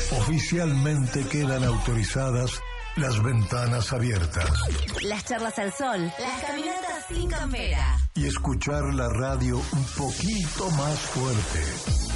Oficialmente quedan autorizadas las ventanas abiertas. Las charlas al sol. Las caminatas sin campera. Y escuchar la radio un poquito más fuerte.